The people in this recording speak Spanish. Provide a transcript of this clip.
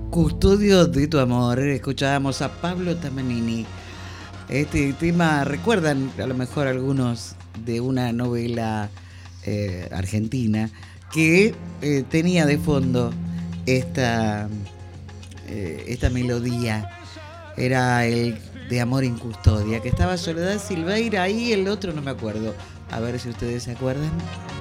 Custodio de tu amor. Escuchábamos a Pablo Tamanini. Este tema, recuerdan a lo mejor algunos de una novela argentina que tenía de fondo esta, esta melodía. Era el de Amor en Custodia, que estaba Soledad Silveira y el otro no me acuerdo. A ver si ustedes se acuerdan.